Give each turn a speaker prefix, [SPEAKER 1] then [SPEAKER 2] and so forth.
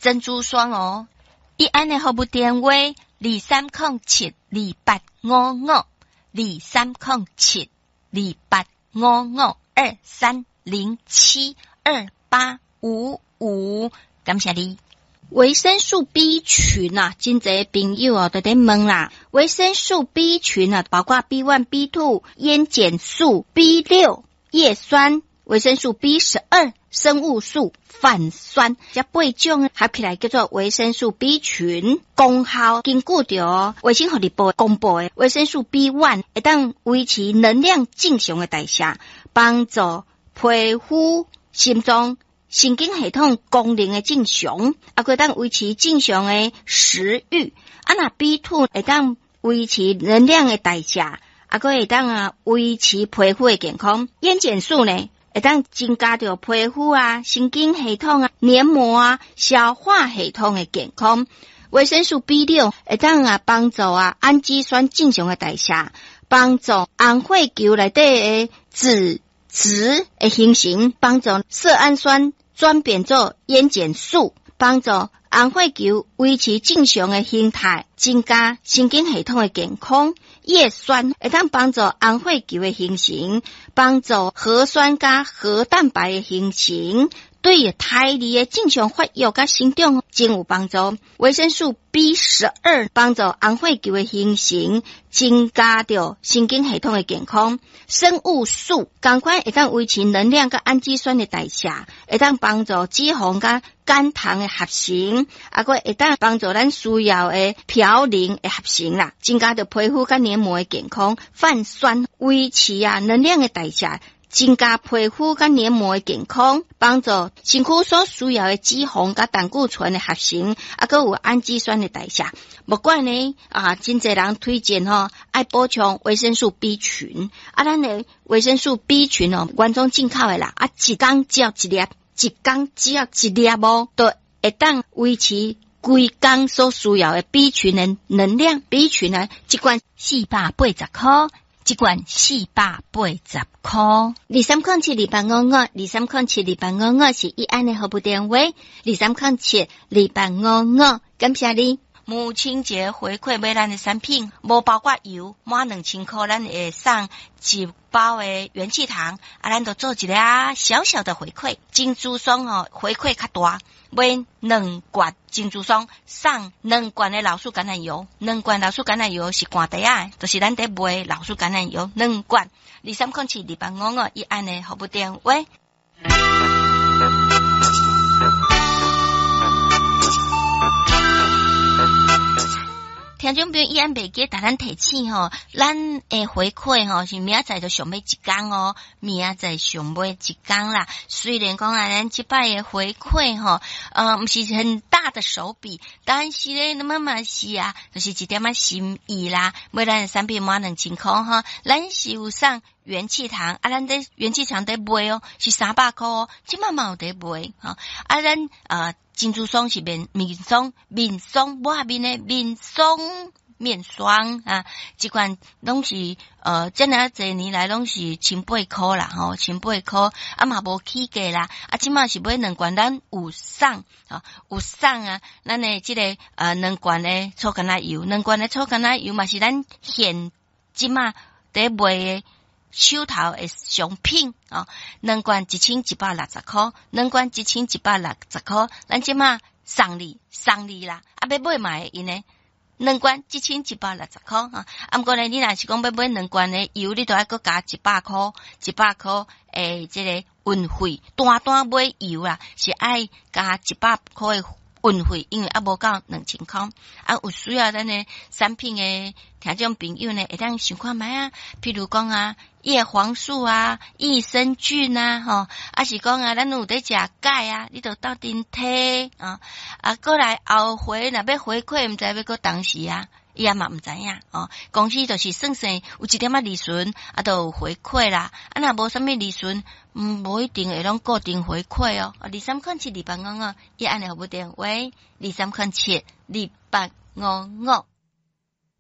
[SPEAKER 1] 珍珠霜哦。伊安的服务电话2357285523072855，感谢你。维生素 B 群啊，真侪朋友哦都在问啦。维生素 B 群啊，包括 B1、B2、烟碱素、B6、叶酸、维生素 B12、生物素、泛酸，这8种合起来叫做维生素 B 群。功效根据着卫生福利部公布的，维生素 B1 会当维持能量正常的代谢，帮助皮肤、心脏、神经系统功能的正常，可当维持正常的食欲。那 B2 会当维持能量的代谢，可会当维持皮肤的健康。烟碱素呢，会当增加着皮肤神经系统黏膜消化系统的健康。维生素 B6 会当帮助氨基酸正常的代谢，帮助红血球内底的脂质的形成，帮助色氨酸转变做烟碱素，帮助红血球维持正常的形态，增加神经系统的健康。叶酸会当帮助红血球的形成，帮助核酸加核蛋白的形成，对胎儿的正常发育加成长真有帮助。维生素 B12 帮助红血球的形成，增加着神经系统的健康。生物素同款会当维持能量加氨基酸的代谢，会当帮助脂肪加肝糖的合成，会当帮助咱需要的嘌呤的合成啦，增加着皮肤加黏膜的健康。泛酸维持能量的代谢，增加皮肤甲黏膜的健康，帮助身躯所需要的脂肪甲胆固醇的合成，还有氨基酸的代谢。不管呢真侪人推荐爱补充维生素 B 群，咱的维生素 B 群原装进口的啦，一天只要一粒，都会当维持规工所需要的 B 群的能量。B 群呢，一罐480块。一罐480块，23072855，23072855是伊安的服务电话，23072855，感谢你。母亲节回馈买咱的产品，无包括油，满2000块，咱会送一包的元气糖，咱就做一个小小的回馈。珍珠霜回馈较大，买2罐珍珠霜，送2罐的老鼠橄榄油，2罐老鼠橄榄油是寒茶啊，就是咱在卖老鼠橄榄油2罐，23072855，伊安的服务电话。听众朋友，伊安袂记甲咱提醒咱的回馈是明仔载就上尾一天明仔载上尾一天啦。虽然讲咱这摆的回馈不是很大的手笔，但是咧，那么是就是一点心意啦。买咱的产品满2000块咱是有送元气糖咱在元气糖在卖是300块这嘛有在卖咱珍珠霜是面霜抹面的面霜这款拢是这么侪年来拢是1800块啦1800块嘛无起价啦这嘛是买2罐咱有送咱的这个2罐的草橄榄油2罐的草橄榄油嘛是咱现这嘛在卖的手头的商品2罐1160块2罐1160块咱这嘛送你啦要买嘛会用呢2罐1160块不过呢你若是讲要买2罐的油你都要再加100块这个运费单买油啦是爱加100块的运费，因为无到2000块有需要咱的产品的听众朋友呢会当想看卖譬如讲叶黄素益生菌是讲咱有在食钙你就到顶摕过来后回若要回馈毋知要搁当时伊也嘛毋知影公司就是算有一点利润就有回馈啦若无啥物利润无一定会拢固定回馈23072855伊安尼服务电话23072855